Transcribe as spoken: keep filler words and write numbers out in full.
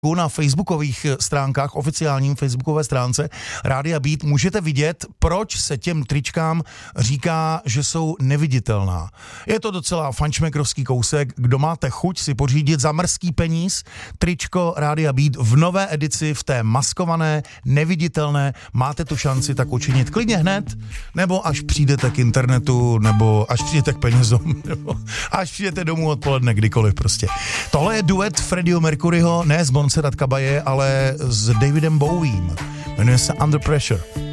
na facebookových stránkách, oficiálním facebookové stránce Rádia Beat můžete vidět, proč se těm tričkám říká, že jsou neviditelná. Je to docela fančmekrovský kousek, kdo máte chuť si pořídit za mrzký peníz tričko Rádia Beat v nové edici, v té maskované, neviditelné, máte tu šanci tak učinit klidně hned, nebo až přijdete k internetu, nebo až přijdete k penězům, nebo až přijdete domů odpoledne, kdykoliv prostě. Tohle je duet Freddieho Mercuryho, ne s Montserrat Caballé, ale s Davidem Bowiem. Jmenuje se Under Pressure.